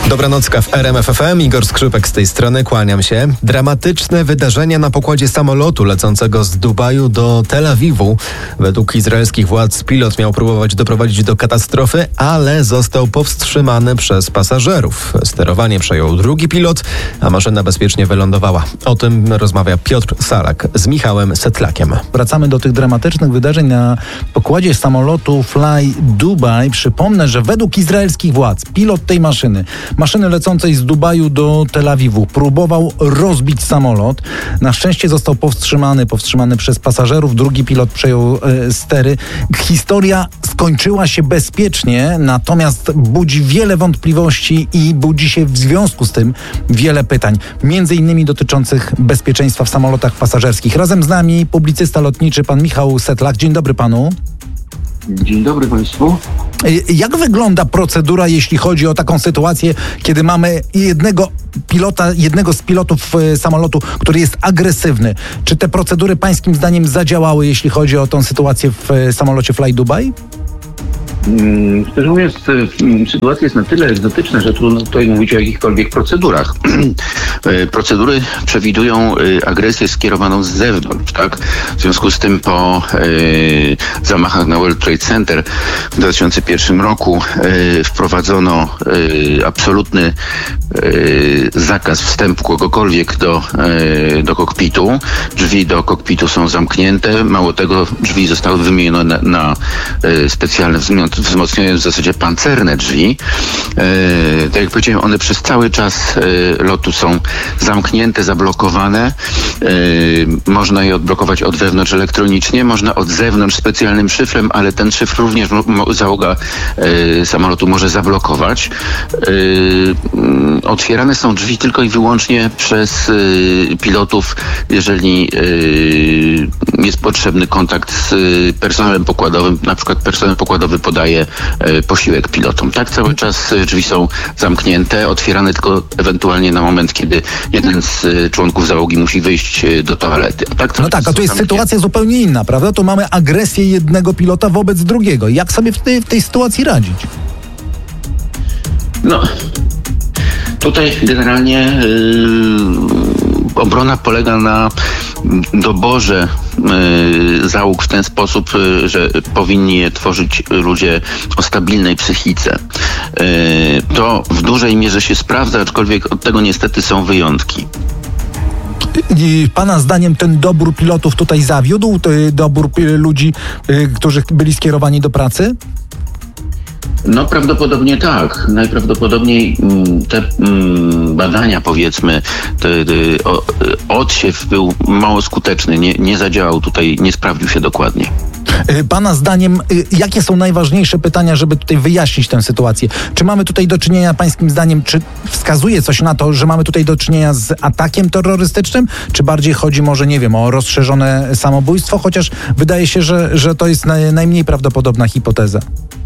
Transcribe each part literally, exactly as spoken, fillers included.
Dobranocka w R M F F M. Igor Skrzypek z tej strony, kłaniam się. Dramatyczne wydarzenia na pokładzie samolotu lecącego z Dubaju do Tel Awiwu. Według izraelskich władz pilot miał próbować doprowadzić do katastrofy, ale został powstrzymany przez pasażerów. Sterowanie przejął drugi pilot, a maszyna bezpiecznie wylądowała. O tym rozmawia Piotr Salak z Michałem Setlakiem. Wracamy do tych dramatycznych wydarzeń na pokładzie samolotu Fly Dubai. Przypomnę, że według izraelskich władz pilot tej maszyny, maszyny lecącej z Dubaju do Tel Awiwu, próbował rozbić samolot. Na szczęście został powstrzymany, powstrzymany przez pasażerów. Drugi pilot przejął e, stery. Historia skończyła się bezpiecznie, natomiast budzi wiele wątpliwości i budzi się w związku z tym wiele pytań, między innymi dotyczących bezpieczeństwa w samolotach pasażerskich. Razem z nami publicysta lotniczy pan Michał Setlak. Dzień dobry panu. Dzień dobry Państwu. Jak wygląda procedura, jeśli chodzi o taką sytuację, kiedy mamy jednego pilota, jednego z pilotów samolotu, który jest agresywny? Czy te procedury pańskim zdaniem zadziałały, jeśli chodzi o tą sytuację w samolocie Fly Dubai? Szczerze mówiąc, sytuacja jest na tyle egzotyczna, że trudno tutaj mówić o jakichkolwiek procedurach. Procedury przewidują agresję skierowaną z zewnątrz, tak? W związku z tym po y, zamachach na World Trade Center w dwa tysiące pierwszym roku y, wprowadzono y, absolutny y, zakaz wstępu kogokolwiek do, y, do kokpitu. Drzwi do kokpitu są zamknięte. Mało tego, drzwi zostały wymienione na, na y, specjalne wzmian wzmocnione w zasadzie pancerne drzwi. E, tak jak powiedziałem, one przez cały czas e, lotu są zamknięte, zablokowane. E, można je odblokować od wewnątrz elektronicznie, można od zewnątrz specjalnym szyfrem, ale ten szyfr również mo- załoga e, samolotu może zablokować. E, otwierane są drzwi tylko i wyłącznie przez e, pilotów, jeżeli e, jest potrzebny kontakt z e, personelem pokładowym, na przykład personel pokładowy podaje posiłek pilotom. Tak, cały czas drzwi są zamknięte, otwierane tylko ewentualnie na moment, kiedy jeden z członków załogi musi wyjść do toalety. A tak, no tak, a tu jest sytuacja zupełnie inna, prawda? Tu mamy agresję jednego pilota wobec drugiego. Jak sobie w tej, w tej sytuacji radzić? No, tutaj generalnie yy, obrona polega na doborze y, załóg w ten sposób, y, że powinni je tworzyć ludzie o stabilnej psychice. Y, to w dużej mierze się sprawdza, aczkolwiek od tego niestety są wyjątki. I pana zdaniem ten dobór pilotów tutaj zawiódł? Dobór ludzi, y, którzy byli skierowani do pracy? No prawdopodobnie tak. Najprawdopodobniej te badania, powiedzmy, te, te, o, odsiew był mało skuteczny, nie, nie zadziałał tutaj, nie sprawdził się dokładnie. Pana zdaniem, jakie są najważniejsze pytania, żeby tutaj wyjaśnić tę sytuację? Czy mamy tutaj do czynienia, pańskim zdaniem, czy wskazuje coś na to, że mamy tutaj do czynienia z atakiem terrorystycznym? Czy bardziej chodzi może, nie wiem, o rozszerzone samobójstwo? Chociaż wydaje się, że, że to jest naj, najmniej prawdopodobna hipoteza.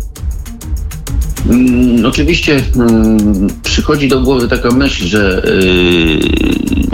Hmm, oczywiście hmm, przychodzi do głowy taka myśl, że yy,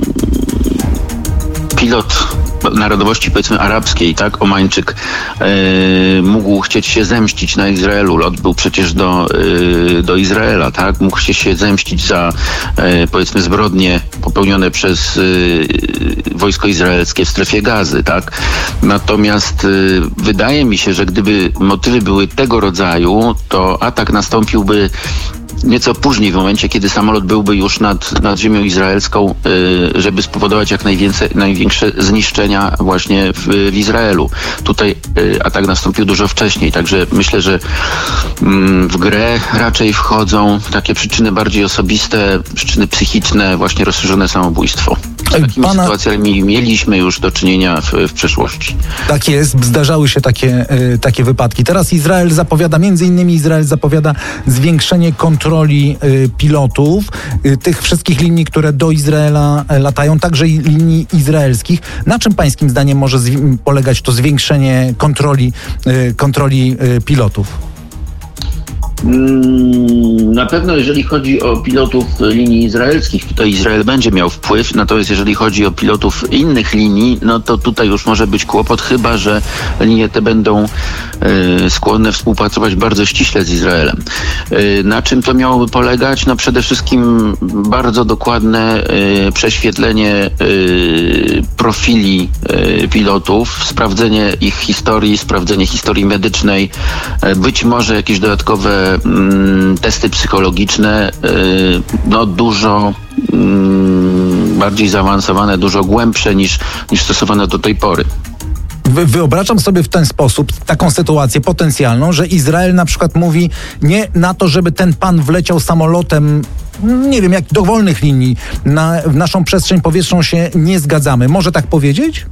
pilot narodowości, powiedzmy, arabskiej, tak, Omańczyk, yy, mógł chcieć się zemścić na Izraelu. Lot był przecież do, yy, do Izraela, tak, mógł chcieć się zemścić za, yy, powiedzmy, zbrodnie popełnione przez yy, wojsko izraelskie w strefie Gazy, tak. Natomiast yy, wydaje mi się, że gdyby motywy były tego rodzaju, to atak nastąpiłby nieco później, w momencie, kiedy samolot byłby już nad, nad ziemią izraelską, y, żeby spowodować jak najwięcej, największe zniszczenia właśnie w, w Izraelu. Tutaj y, atak nastąpił dużo wcześniej, także myślę, że mm, w grę raczej wchodzą takie przyczyny bardziej osobiste, przyczyny psychiczne, właśnie rozszerzone samobójstwo. Z takimi Pana... sytuacjami mieliśmy już do czynienia w, w przeszłości. Tak jest, zdarzały się takie, y, takie wypadki. Teraz Izrael zapowiada, między innymi Izrael zapowiada zwiększenie kontroli y, pilotów, y, tych wszystkich linii, które do Izraela y, latają, także i linii izraelskich. Na czym pańskim zdaniem może zwi- polegać to zwiększenie kontroli, y, kontroli y, pilotów? Na pewno jeżeli chodzi o pilotów linii izraelskich, tutaj Izrael będzie miał wpływ, natomiast jeżeli chodzi o pilotów innych linii, no to tutaj już może być kłopot, chyba że linie te będą y, skłonne współpracować bardzo ściśle z Izraelem. Y, na czym to miałoby polegać? No przede wszystkim bardzo dokładne y, prześwietlenie y, profili y, pilotów, sprawdzenie ich historii, sprawdzenie historii medycznej, y, być może jakieś dodatkowe testy psychologiczne, no dużo bardziej zaawansowane, dużo głębsze niż, niż stosowane do tej pory. Wyobrażam sobie w ten sposób taką sytuację potencjalną, że Izrael na przykład mówi nie na to, żeby ten pan wleciał samolotem, nie wiem, jak dowolnych linii, na, w naszą przestrzeń powietrzną się nie zgadzamy. Może tak powiedzieć?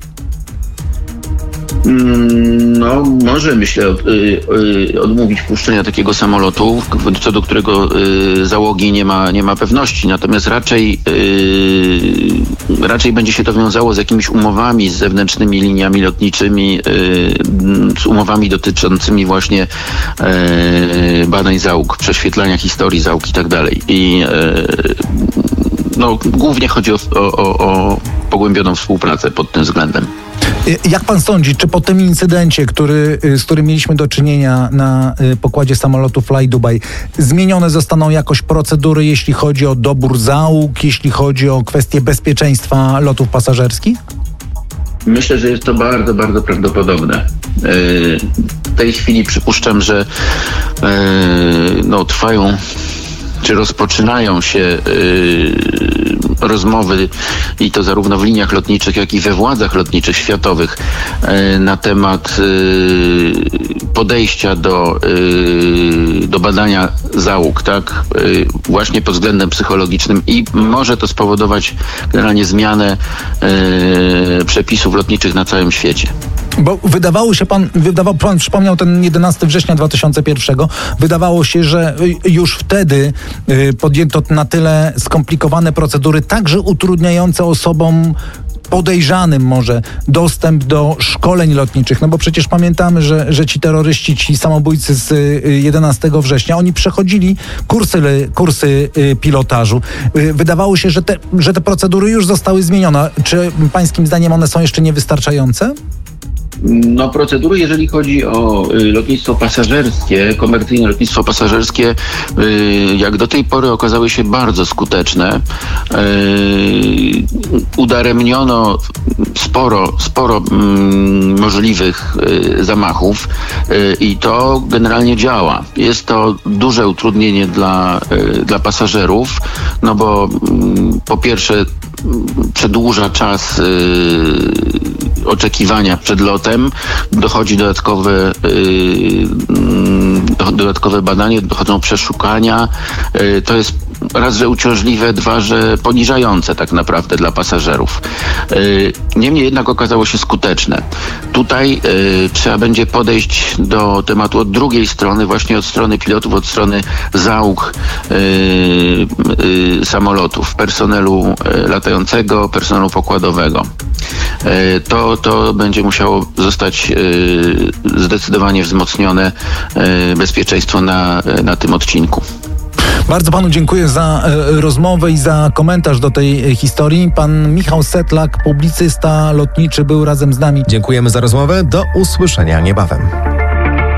No, może myślę od, y, odmówić wpuszczenia takiego samolotu, co do którego y, załogi nie ma, nie ma pewności. Natomiast raczej, y, raczej będzie się to wiązało z jakimiś umowami z zewnętrznymi liniami lotniczymi, y, z umowami dotyczącymi właśnie y, badań załóg, prześwietlania historii załóg i tak dalej. I y, no, głównie chodzi o, o, o pogłębioną współpracę pod tym względem. Jak pan sądzi, czy po tym incydencie, który, z którym mieliśmy do czynienia na pokładzie samolotu Fly Dubai, zmienione zostaną jakoś procedury, jeśli chodzi o dobór załóg, jeśli chodzi o kwestie bezpieczeństwa lotów pasażerskich? Myślę, że jest to bardzo, bardzo prawdopodobne. W tej chwili przypuszczam, że no, trwają czy rozpoczynają się yy, rozmowy i to zarówno w liniach lotniczych, jak i we władzach lotniczych światowych yy, na temat yy, podejścia do, yy, do badania załóg, tak? Yy, właśnie pod względem psychologicznym i może to spowodować generalnie zmianę yy, przepisów lotniczych na całym świecie. Bo wydawało się pan, wydawał pan, przypomniał ten jedenastego września dwa tysiące pierwszego, wydawało się, że już wtedy y, podjęto na tyle skomplikowane procedury, także utrudniające osobom podejrzanym może dostęp do szkoleń lotniczych, no bo przecież pamiętamy, że, że ci terroryści, ci samobójcy z jedenastego września, oni przechodzili kursy, kursy pilotażu. Wydawało się, że te, że te procedury już zostały zmienione. Czy pańskim zdaniem one są jeszcze niewystarczające? No procedury, jeżeli chodzi o y, lotnictwo pasażerskie, komercyjne lotnictwo pasażerskie, y, jak do tej pory okazały się bardzo skuteczne. Y, udaremniono sporo, sporo y, możliwych y, zamachów y, i to generalnie działa. Jest to duże utrudnienie dla, y, dla pasażerów, no bo y, po pierwsze y, przedłuża czas y, oczekiwania przed lotem, dochodzi dodatkowe, yy, dodatkowe badanie, dochodzą przeszukania. Yy, to jest raz, że uciążliwe, dwa, że poniżające tak naprawdę dla pasażerów. Yy, niemniej jednak okazało się skuteczne. Tutaj yy, trzeba będzie podejść do tematu od drugiej strony, właśnie od strony pilotów, od strony załóg yy, yy, samolotów, personelu yy, latającego, personelu pokładowego. Yy, to, to będzie musiało zostać yy, zdecydowanie wzmocnione yy, bezpieczeństwo na, na tym odcinku. Bardzo panu dziękuję za e, rozmowę i za komentarz do tej historii. Pan Michał Setlak, publicysta lotniczy, był razem z nami. Dziękujemy za rozmowę. Do usłyszenia niebawem.